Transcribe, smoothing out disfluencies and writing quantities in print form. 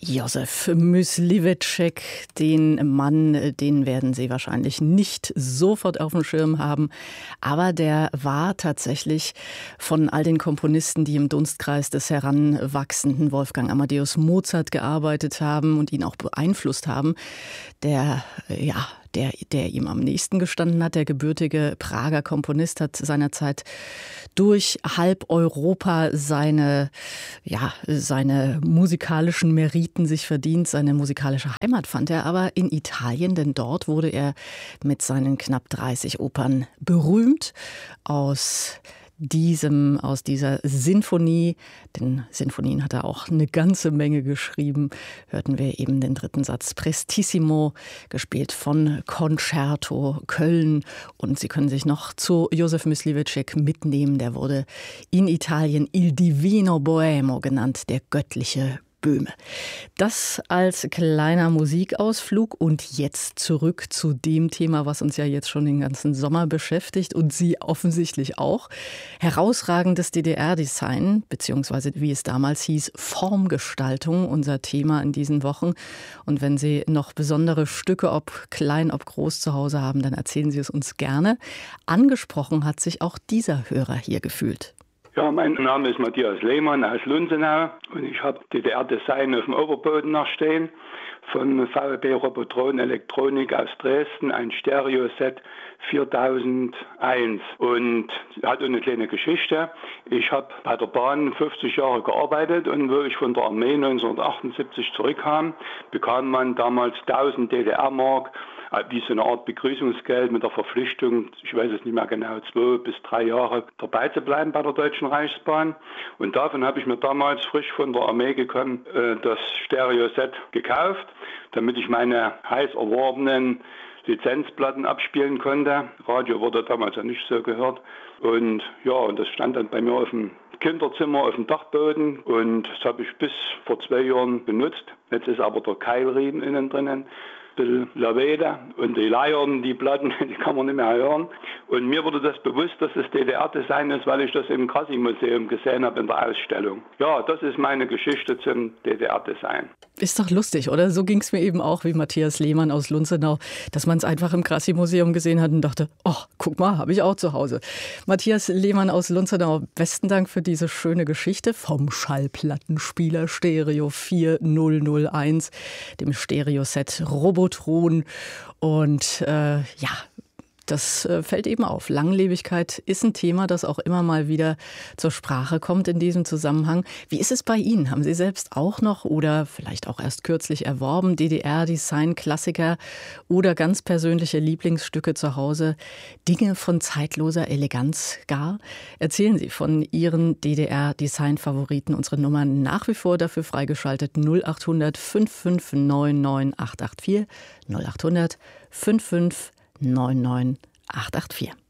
Józef Mysliveček, den Mann, den werden Sie wahrscheinlich nicht sofort auf dem Schirm haben, aber der war tatsächlich von all den Komponisten, die im Dunstkreis des heranwachsenden Wolfgang Amadeus Mozart gearbeitet haben und ihn auch beeinflusst haben, der ihm am nächsten gestanden hat. Der gebürtige Prager Komponist hat seinerzeit durch halb Europa seine musikalischen Meriten sich verdient. Seine musikalische Heimat fand er aber in Italien, denn dort wurde er mit seinen knapp 30 Opern berühmt. Aus dieser Sinfonie, denn Sinfonien hat er auch eine ganze Menge geschrieben, hörten wir eben den dritten Satz Prestissimo, gespielt von Concerto Köln. Und Sie können sich noch zu Józef Mysliveček mitnehmen, der wurde in Italien Il Divino Boemo genannt, der göttliche Böhme. Das als kleiner Musikausflug und jetzt zurück zu dem Thema, was uns ja jetzt schon den ganzen Sommer beschäftigt und Sie offensichtlich auch. Herausragendes DDR-Design, beziehungsweise wie es damals hieß, Formgestaltung, unser Thema in diesen Wochen. Und wenn Sie noch besondere Stücke, ob klein, ob groß zu Hause haben, dann erzählen Sie es uns gerne. Angesprochen hat sich auch dieser Hörer hier gefühlt. Ja, mein Name ist Matthias Lehmann aus Lunzenau und ich habe DDR-Design auf dem Oberboden noch stehen von VEB Robotron Elektronik aus Dresden, ein Stereo-Set 4001 und hat eine kleine Geschichte. Ich habe bei der Bahn 50 Jahre gearbeitet und wo ich von der Armee 1978 zurückkam, bekam man damals 1000 DDR-Mark wie so eine Art Begrüßungsgeld mit der Verpflichtung, ich weiß es nicht mehr genau, 2 bis 3 Jahre dabei zu bleiben bei der Deutschen Reichsbahn. Und davon habe ich mir damals frisch von der Armee gekommen das Stereo-Set gekauft, damit ich meine heiß erworbenen Lizenzplatten abspielen konnte. Radio wurde damals ja nicht so gehört. Und ja, und das stand dann bei mir auf dem Kinderzimmer auf dem Dachboden und das habe ich bis vor 2 Jahren benutzt. Jetzt ist aber der Keilriemen innen drinnen. Laveda und die Leiern, die Platten, die kann man nicht mehr hören. Und mir wurde das bewusst, dass es DDR-Design ist, weil ich das im Krassi-Museum gesehen habe in der Ausstellung. Ja, das ist meine Geschichte zum DDR-Design. Ist doch lustig, oder? So ging es mir eben auch wie Matthias Lehmann aus Lunzenau, dass man es einfach im Krassi-Museum gesehen hat und dachte, oh, guck mal, habe ich auch zu Hause. Matthias Lehmann aus Lunzenau, besten Dank für diese schöne Geschichte vom Schallplattenspieler Stereo 4001, dem Stereo-Set Robotron. Und das fällt eben auf. Langlebigkeit ist ein Thema, das auch immer mal wieder zur Sprache kommt in diesem Zusammenhang. Wie ist es bei Ihnen? Haben Sie selbst auch noch oder vielleicht auch erst kürzlich erworben DDR-Design-Klassiker oder ganz persönliche Lieblingsstücke zu Hause? Dinge von zeitloser Eleganz gar? Erzählen Sie von Ihren DDR-Design-Favoriten. Unsere Nummer nach wie vor dafür freigeschaltet 0800 5599 884 0800 55 99884.